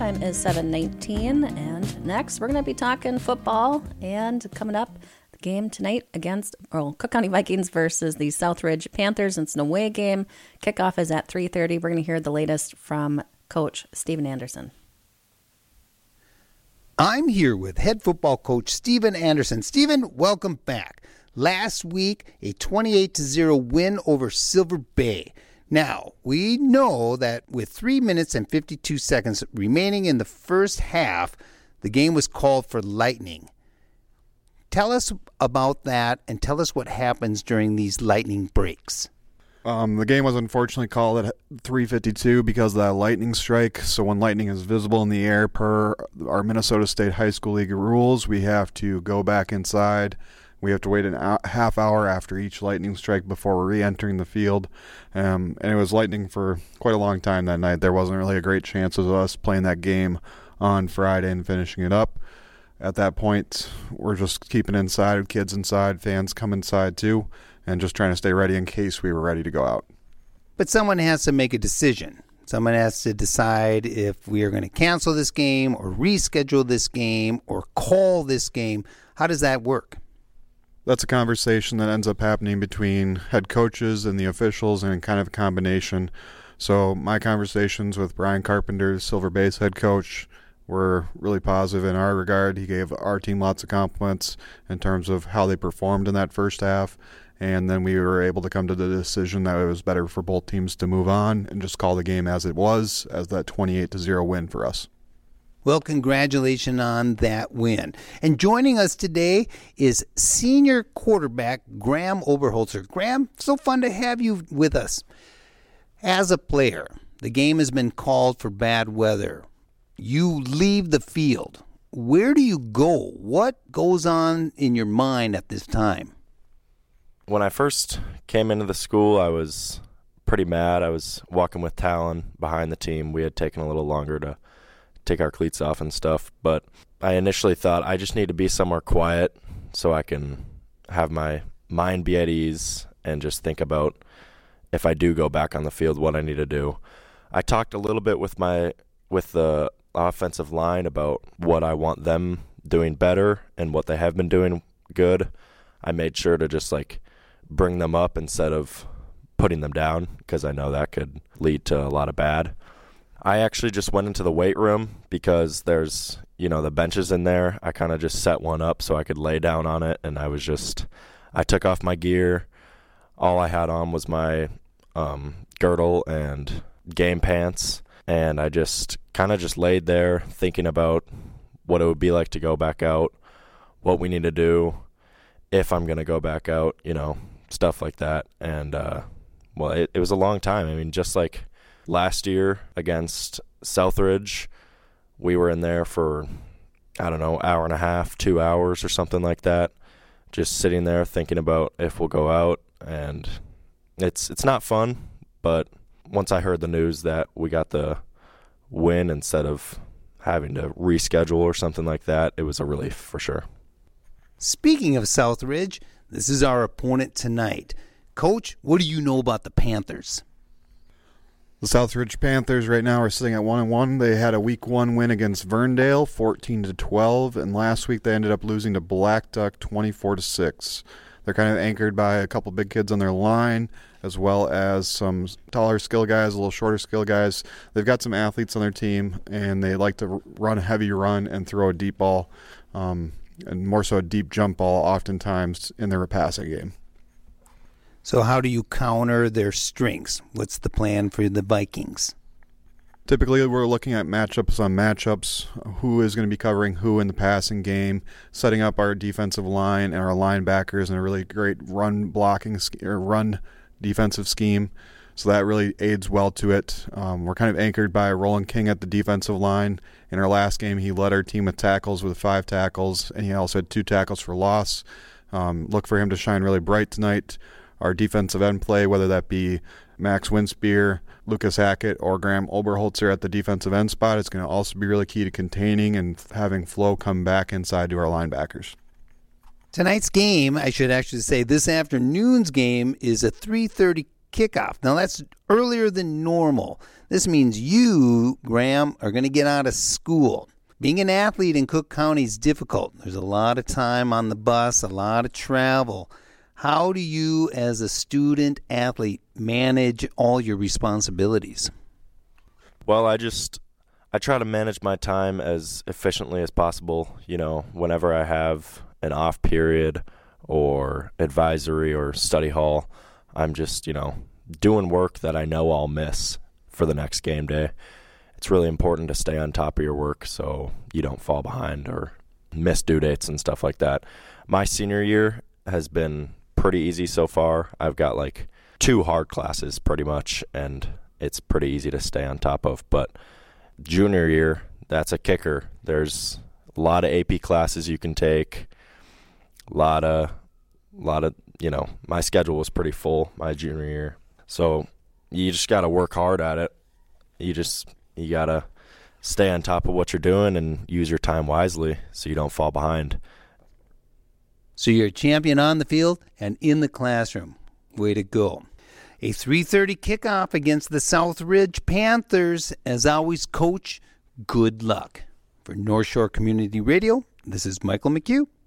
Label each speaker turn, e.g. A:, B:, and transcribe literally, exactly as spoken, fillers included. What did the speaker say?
A: time is seven nineteen, and next we're going to be talking football, and coming up, the game tonight against well, Cook County Vikings versus the Southridge Panthers. It's an away game. Kickoff is at three thirty. We're going to hear the latest from Coach Steven Anderson.
B: I'm here with head football coach Steven Anderson. Steven, welcome back. Last week, a twenty-eight to zero win over Silver Bay. Now, we know that with three minutes and fifty-two seconds remaining in the first half, the game was called for lightning. Tell us about that, and tell us what happens during these lightning breaks.
C: Um, the game was unfortunately called at three fifty-two because of that lightning strike. So when lightning is visible in the air per our Minnesota State High School League rules, we have to go back inside. We have to wait a half hour after each lightning strike before re-entering the field. Um, and it was lightning for quite a long time that night. There wasn't really a great chance of us playing that game on Friday and finishing it up. At that point, we're just keeping inside, kids inside, fans come inside too, and just trying to stay ready in case we were ready to go out.
B: But someone has to make a decision. Someone has to decide if we are going to cancel this game or reschedule this game or call this game. How does that work?
C: That's a conversation that ends up happening between head coaches and the officials, and kind of a combination. So my conversations with Brian Carpenter, Silver Bay's head coach, were really positive in our regard. He gave our team lots of compliments in terms of how they performed in that first half. And then we were able to come to the decision that it was better for both teams to move on and just call the game as it was, as that twenty-eight to zero win for us.
B: Well, congratulations on that win. And joining us today is senior quarterback Graham Oberholzer. Graham, so fun to have you with us. As a player, the game has been called for bad weather. You leave the field. Where do you go? What goes on in your mind at this time?
D: When I first came into the school, I was pretty mad. I was walking with Talon behind the team. We had taken a little longer to take our cleats off and stuff, but I initially thought I just need to be somewhere quiet so I can have my mind be at ease and just think about if I do go back on the field, what I need to do. I talked a little bit with my with the offensive line about what I want them doing better and what they have been doing good. I made sure to just like bring them up instead of putting them down, because I know that could lead to a lot of bad. I actually just went into the weight room because there's, you know, the benches in there. I kind of just set one up so I could lay down on it, and I was just, I took off my gear. All I had on was my um, girdle and game pants, and I just kind of just laid there thinking about what it would be like to go back out, what we need to do, if I'm going to go back out, you know, stuff like that. And, uh, well, it, it was a long time. I mean, just like last year against Southridge, we were in there for, I don't know, hour and a half, two hours or something like that, just sitting there thinking about if we'll go out. And it's it's not fun, but once I heard the news that we got the win instead of having to reschedule or something like that, it was a relief for sure.
B: Speaking of Southridge, this is our opponent tonight. Coach, what do you know about the Panthers?
C: The Southridge Panthers right now are sitting at one and one. They had a week one win against Verndale, fourteen to twelve, and last week they ended up losing to Black Duck, twenty-four to six. They're kind of anchored by a couple big kids on their line, as well as some taller skill guys, a little shorter skill guys. They've got some athletes on their team, and they like to run a heavy run and throw a deep ball, um, and more so a deep jump ball oftentimes in their passing game.
B: So how do you counter their strengths? What's the plan for the Vikings?
C: Typically, we're looking at matchups on matchups, who is going to be covering who in the passing game, setting up our defensive line and our linebackers in a really great run blocking or run defensive scheme. So that really aids well to it. Um, we're kind of anchored by Roland King at the defensive line. In our last game, he led our team with tackles with five tackles, and he also had two tackles for loss. Um, look for him to shine really bright tonight. Our defensive end play, whether that be Max Winspear, Lucas Hackett, or Graham Oberholzer at the defensive end spot, is going to also be really key to containing and having flow come back inside to our linebackers.
B: Tonight's game, I should actually say this afternoon's game, is a three thirty kickoff. Now, that's earlier than normal. This means you, Graham, are going to get out of school. Being an athlete in Cook County is difficult. There's a lot of time on the bus, a lot of travel. How do you, as a student athlete, manage all your responsibilities?
D: Well, I just I try to manage my time as efficiently as possible. You know, whenever I have an off period or advisory or study hall, I'm just, you know, doing work that I know I'll miss for the next game day. It's really important to stay on top of your work so you don't fall behind or miss due dates and stuff like that. My senior year has been pretty easy so far. I've got like two hard classes pretty much, and it's pretty easy to stay on top of. But junior year, that's a kicker. There's a lot of A P classes you can take. A lot of, lot of, you know, my schedule was pretty full my junior year. So you just got to work hard at it. You just, you got to stay on top of what you're doing and use your time wisely so you don't fall behind.
B: So you're a champion on the field and in the classroom. Way to go. A three thirty kickoff against the Southridge Panthers. As always, Coach, good luck. For North Shore Community Radio, this is Michael McHugh.